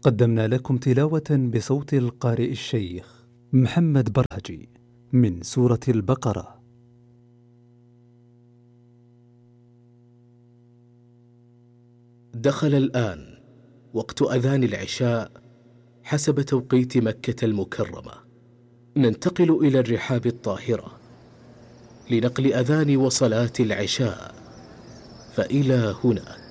قدمنا لكم تلاوة بصوت القارئ الشيخ محمد برهجي من سورة البقرة. دخل الآن وقت أذان العشاء حسب توقيت مكة المكرمة. ننتقل إلى الرحاب الطاهرة لنقل أذان وصلاة العشاء، فإلى هناك.